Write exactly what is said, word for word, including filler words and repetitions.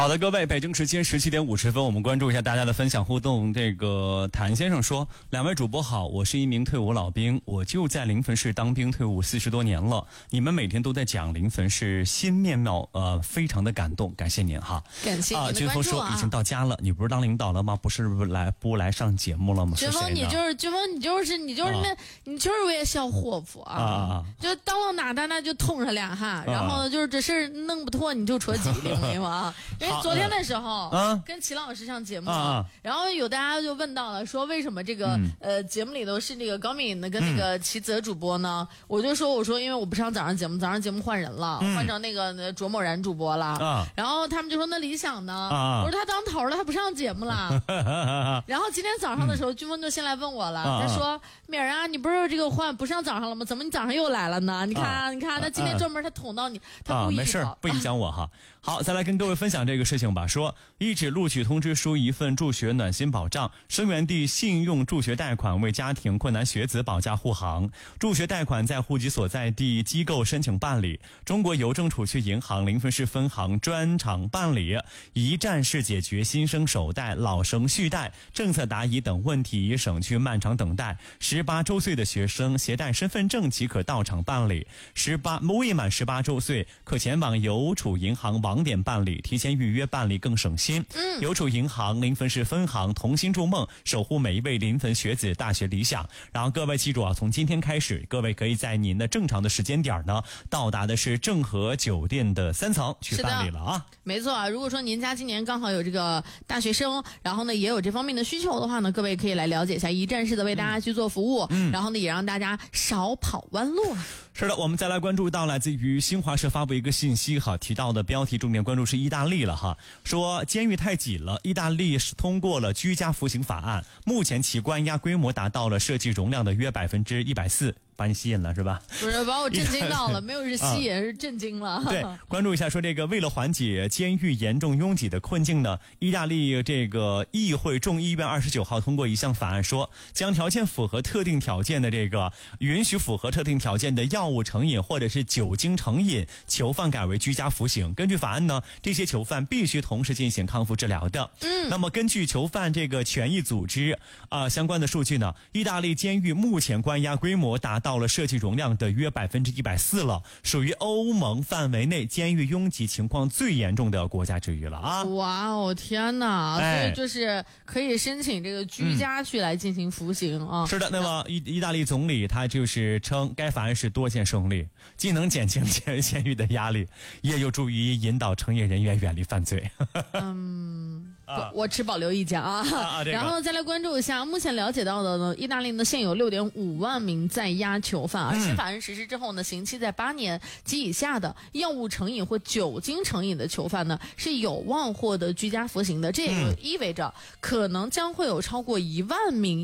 好的，各位，北京时间十七点五十分，我们关注一下大家的分享互动。这个谭先生说，两位主播好，我是一名退伍老兵，我就在临汾市当兵退伍四十多年了，你们每天都在讲临汾市新面貌，呃，非常的感动，感谢您哈。 感谢您的关注啊。 最后说已经到家了，你不是当领导了吗？不是来不来上节目了吗？ 军峰，你就是军峰，你就是你就是那、啊，你就是位小伙夫啊！啊就当了哪单那就捅上两下，啊、然后呢就是这事弄不妥你就戳机灵，没有啊？因为昨天的时候，啊、跟齐老师上节目，啊、然后有大家就问到了，说为什么这个、嗯、呃节目里头是那个高敏的跟那个齐泽主播呢？嗯、我就说我说因为我不上早上节目，早上节目换人了，嗯、换成那个卓某然主播了。啊、然后他们就说那理想呢？啊、我说他当头了，他不上节目了。然后今天早上的时候，军峰就先来问我了，他说敏儿啊，你不是这个换不上早上了吗？怎么你早上又来了呢？你看、啊、你看他今天专门他捅到你，他故意、 啊、没事不影响我哈。好，再来跟各位分享这个事情吧。说一纸录取通知书，一份助学暖心保障，生源地信用助学贷款为家庭困难学子保驾护航。助学贷款在户籍所在地机构申请办理，中国邮政储蓄银行临汾市分行专场办理，一站式解决新生首贷、老生续贷、政策答疑等问题，省去漫长等待。十八周岁的学生携带身份证即可到场办理，十八未满十八周岁可前往邮储银行网点办理，提前预约办理更省心。嗯，邮储银行临汾市分行同心筑梦，守护每一位临汾学子大学理想。然后各位记住啊，从今天开始，各位可以在您的正常的时间点呢，到达的是正和酒店的三层去办理了啊。 没错啊，如果说您家今年刚好有这个大学生，然后呢也有这方面的需求的话呢，各位可以来了解一下，一站式的为大家去做服务，嗯、然后呢也让大家少跑弯路啊。 是的，我们再来关注到来自于新华社发布一个信息哈，提到的标题重点关注是意大利了哈，说监狱太挤了，意大利是通过了居家服刑法案，目前其关押规模达到了设计容量的约百分之一百四。把你吸引了是吧？ 不是，把我震惊到了，没有是吸引，啊、是震惊了。 对，关注一下，说这个为了缓解监狱严重拥挤的困境呢，意大利这个议会众议院二十九号通过一项法案，说将条件符合特定条件的这个允许符合特定条件的药物成瘾或者是酒精成瘾囚犯改为居家服刑。根据法案呢，这些囚犯必须同时进行康复治疗的。嗯，那么根据囚犯这个权益组织啊、呃、相关的数据呢，意大利监狱目前关押规模达到到了设计容量的约百分之一百四了，属于欧盟范围内监狱拥挤情况最严重的国家之一了啊！ 哇哦，天哪！哎、所以就是可以申请这个居家去来进行服刑、嗯、啊。 是的，那么意意大利总理他就是称，该法案是多线胜利，既能减轻监狱的压力，也有助于引导从业人员远离犯罪。 嗯。啊、我持保留意见啊， 啊啊这个、 然后再来关注一下，目前了解到的呢，意大利呢现有六点五万名在押囚犯啊。新法案实施之后呢，刑期在八年及以下的药物成瘾或酒精成瘾的囚犯呢，是有望获得居家服刑的。这也就意味着，可能将会有超过一万名